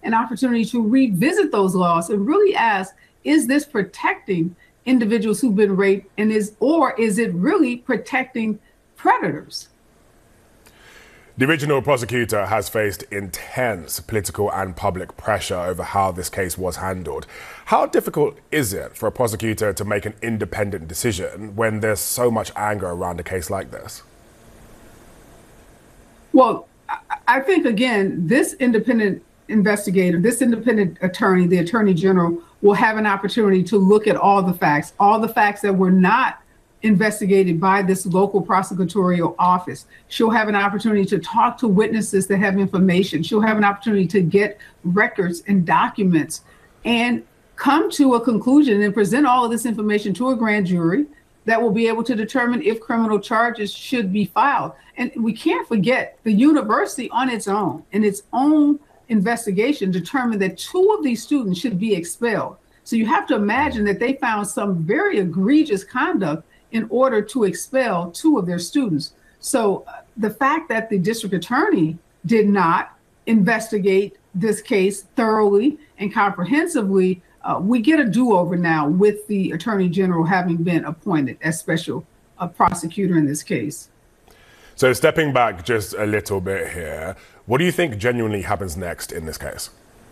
an opportunity to revisit those laws and really ask, is this protecting individuals who've been raped, and is it really protecting predators? The original prosecutor has faced intense political and public pressure over how this case was handled. How difficult is it for a prosecutor to make an independent decision when there's so much anger around a case like this? Well, I think, again, this independent investigator, this independent attorney, the attorney general, will have an opportunity to look at all the facts that were not investigated by this local prosecutorial office. She'll have an opportunity to talk to witnesses that have information. She'll have an opportunity to get records and documents and come to a conclusion and present all of this information to a grand jury that will be able to determine if criminal charges should be filed. And we can't forget, the university on its own, in its own investigation, determined that 2 of these students should be expelled. So you have to imagine that they found some very egregious conduct in order to expel 2 of their students. So the fact that the district attorney did not investigate this case thoroughly and comprehensively, we get a do-over now with the attorney general having been appointed as special prosecutor in this case. So stepping back just a little bit here, what do you think genuinely happens next in this case?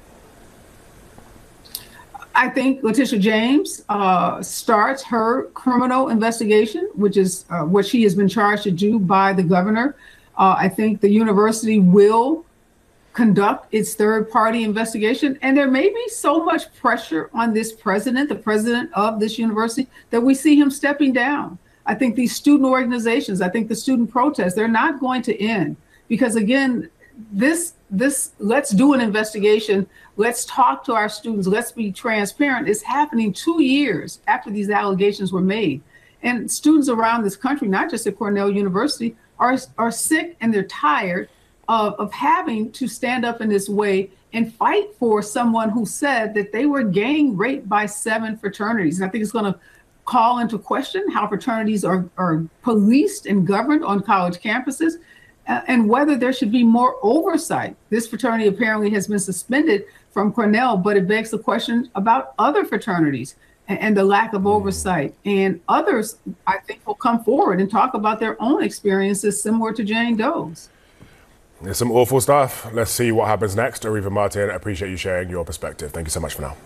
I think Letitia James starts her criminal investigation, which is what she has been charged to do by the governor. I think the university will conduct its third-party investigation, and there may be so much pressure on this president, the president of this university, that we see him stepping down. I think these student organizations, I think the student protests, they're not going to end because, again, this let's do an investigation, let's talk to our students, let's be transparent, is happening 2 years after these allegations were made. And students around this country, not just at Cornell University, are sick and they're tired of having to stand up in this way and fight for someone who said that they were gang raped by 7 fraternities. And I think it's going to call into question how fraternities are policed and governed on college campuses, and whether there should be more oversight. This fraternity apparently has been suspended from Cornell, but it begs the question about other fraternities and the lack of oversight. And others, I think, will come forward and talk about their own experiences similar to Jane Doe's. There's some awful stuff. Let's see what happens next. Areva Martin, I appreciate you sharing your perspective. Thank you so much for now.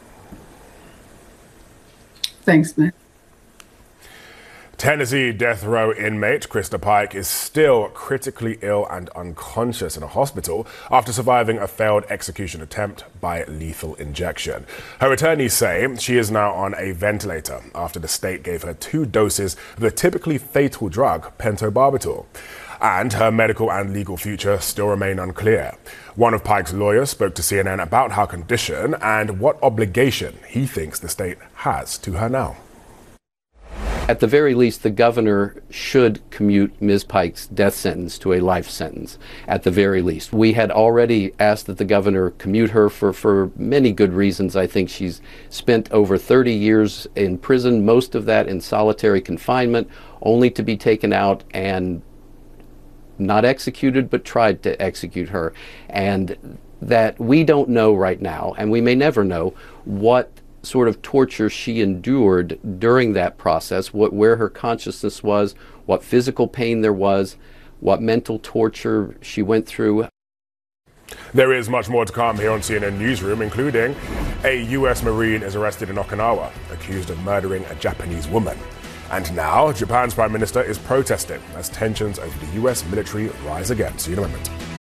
Thanks, man. Tennessee death row inmate Krista Pike is still critically ill and unconscious in a hospital after surviving a failed execution attempt by lethal injection. Her attorneys say she is now on a ventilator after the state gave her 2 doses of the typically fatal drug pentobarbital. And her medical and legal future still remain unclear. One of Pike's lawyers spoke to CNN about her condition and what obligation he thinks the state has to her now. At the very least, the governor should commute Ms. Pike's death sentence to a life sentence, at the very least. We had already asked that the governor commute her for many good reasons. I think she's spent over 30 years in prison, most of that in solitary confinement, only to be taken out and not executed, but tried to execute her. And that we don't know right now, and we may never know, what sort of torture she endured during that process, where her consciousness was, what physical pain there was, what mental torture she went through. There is much more to come here on CNN Newsroom, including a U.S. Marine is arrested in Okinawa, accused of murdering a Japanese woman. And now, Japan's Prime Minister is protesting as tensions over the U.S. military rise again. See you in a moment.